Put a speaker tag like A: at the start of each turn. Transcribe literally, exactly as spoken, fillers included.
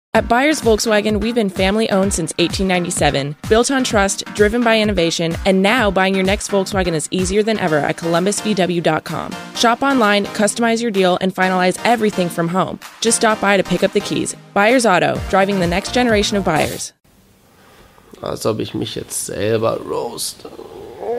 A: At Byers Volkswagen, we've been family-owned since eighteen ninety-seven, built on trust, driven by innovation, and now buying your next Volkswagen is easier than ever at columbus v w dot com. Shop online, customize your deal, and finalize everything from home. Just stop by to pick up the keys. Byers Auto, driving the next generation of buyers.
B: Als ob ich mich jetzt selber roaste.